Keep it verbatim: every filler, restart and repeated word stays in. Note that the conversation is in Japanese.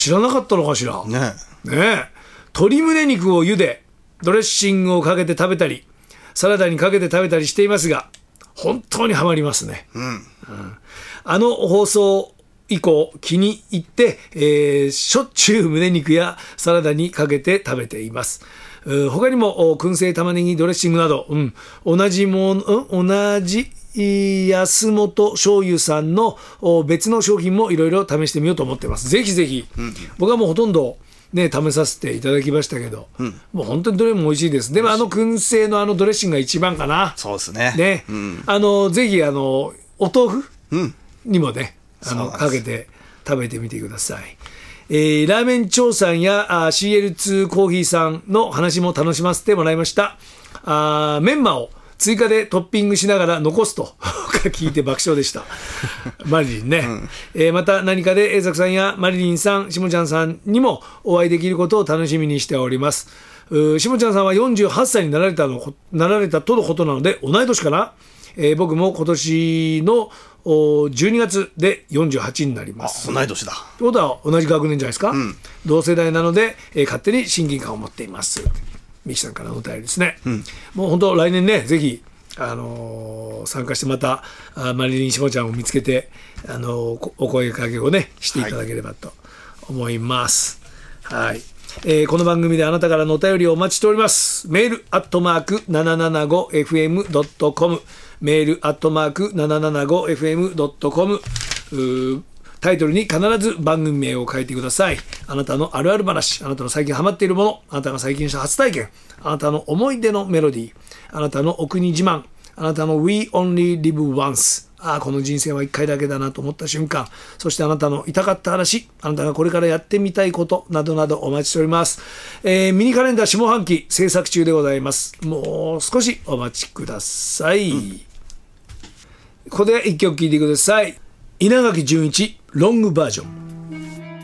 知らなかったのかしらね。 ねえ。鶏胸肉を茹でドレッシングをかけて食べたりサラダにかけて食べたりしていますが、本当にハマりますね、 うんうん、 あの放送以降気に入って、えー、しょっちゅう胸肉やサラダにかけて食べています。他にも燻製玉ねぎドレッシングなど、うん、同じもの、うん、同じ安本醤油さんの別の商品もいろいろ試してみようと思ってます。ぜひぜひ、うん、僕はもうほとんどね、試させていただきましたけど、うん、もう本当にどれも美味しいです。でもあの燻製のあのドレッシングが一番かな。 そうですね。 ね、うん、あのぜひあのお豆腐にもね、うん、あのかけて食べてみてください。えー、ラーメン長さんやあ シーエルツー コーヒーさんの話も楽しませてもらいました。あメンマを追加でトッピングしながら残すと聞いて爆笑でしたマリリンね、うんえー、また何かで栄作さんやマリリンさん、しもちゃんさんにもお会いできることを楽しみにしております。しもちゃんさんはよんじゅうはっさいになられたのなられたとのことなので同い年かな、えー、僕も今年のじゅうにがつでよんじゅうはちになります。 あ、同い年だ。 ということは同じ学年じゃないですか、うん、同世代なので、えー、勝手に親近感を持っています。ミキさんからのお便りですね、うん、もう本当来年ねぜひ、あのー、参加してまたマリリンしもちゃんを見つけて、あのー、お声かけをねしていただければと思います、はいはいえー、この番組であなたからのお便りをお待ちしております。メールアットマーク ななななごエフエムドットコム メールアットマーク ななななごエフエムドットコム タイトルに必ず番組名を書いてください。あなたのあるある話、あなたの最近ハマっているもの、あなたが最近した初体験、あなたの思い出のメロディー、あなたのお国自慢、あなたの We Only Live Once、 ああこの人生はいっかいだけだなと思った瞬間、そしてあなたの痛かった話、あなたがこれからやってみたいことなどなどお待ちしております。えー、ミニカレンダー下半期制作中でございます。もう少しお待ちください、うん、ここで一曲聴いてください。稲垣潤一ロングバージョン。